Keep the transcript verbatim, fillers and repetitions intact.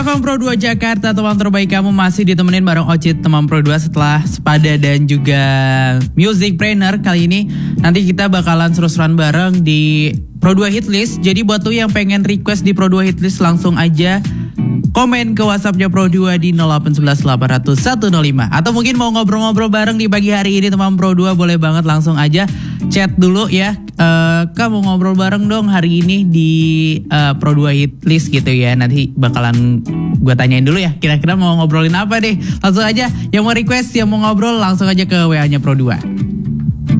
Teman Pro dua Jakarta, teman terbaik kamu masih ditemenin bareng Ocit teman Pro dua setelah Sepada dan juga Music Trainer. Kali ini nanti kita bakalan seru-seruan bareng di Pro dua Hitlist. Jadi buat tuh yang pengen request di Pro dua Hitlist langsung aja komen ke WhatsAppnya Pro dua di nol delapan satu satu delapan nol nol satu nol lima. Atau mungkin mau ngobrol-ngobrol bareng di pagi hari ini teman Pro dua, boleh banget langsung aja chat dulu ya. Uh, kamu ngobrol bareng dong hari ini di uh, Pro dua Hitlist gitu ya. Nanti bakalan gue tanyain dulu ya, kira-kira mau ngobrolin apa deh. Langsung aja yang mau request, yang mau ngobrol langsung aja ke W A-nya Pro dua.